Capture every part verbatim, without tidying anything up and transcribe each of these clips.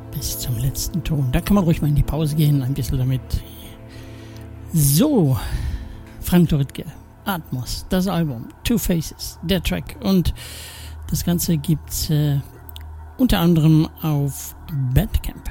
bis zum letzten Ton. Da kann man ruhig mal in die Pause gehen, ein bisschen damit. So, Frank Doritke, Atmos, das Album, Two Faces, der Track und das Ganze gibt's äh, unter anderem auf Bandcamp.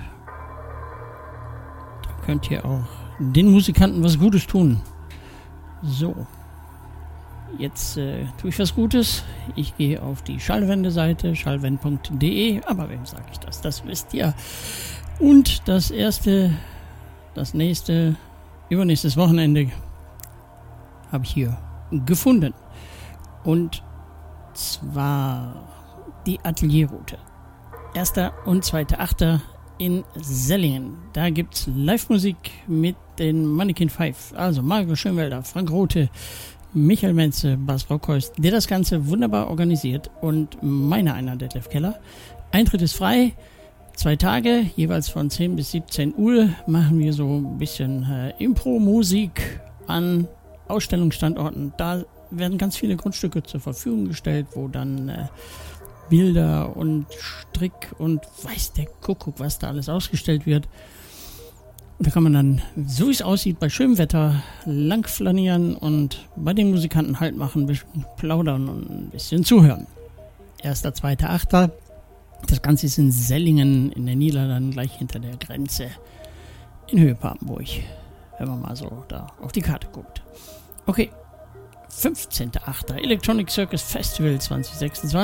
Da könnt ihr auch den Musikanten was Gutes tun. So, jetzt äh, tue ich was Gutes. Ich gehe auf die Schallwende-Seite, schallwend punkt de, aber wem sage ich das? Das wisst ihr. Und das erste, das nächste, übernächstes Wochenende habe ich hier gefunden. Und zwar die Atelierroute. Erster und zweiter Achter in Sellingen. Da gibt es Live-Musik mit den Mannequin Five. Also Marco Schönwelder, Frank Rothe, Michael Menze, Bas Brockhorst, der das Ganze wunderbar organisiert. Und meiner einer, Detlef Keller. Eintritt ist frei. Zwei Tage, jeweils von zehn bis siebzehn Uhr, machen wir so ein bisschen äh, Impro-Musik an Ausstellungsstandorten. Da werden ganz viele Grundstücke zur Verfügung gestellt, wo dann äh, Bilder und Strick und weiß der Kuckuck, was da alles ausgestellt wird. Und da kann man dann, so wie es aussieht, bei schönem Wetter lang flanieren und bei den Musikanten Halt machen, ein bisschen plaudern und ein bisschen zuhören. Erster, zweiter, achter. Das Ganze ist in Sellingen in den Niederlanden, gleich hinter der Grenze in Höhe Papenburg, wenn man mal so da auf die Karte guckt. Okay, fünfzehnter achter Electronic Circus Festival zwanzig sechsundzwanzig.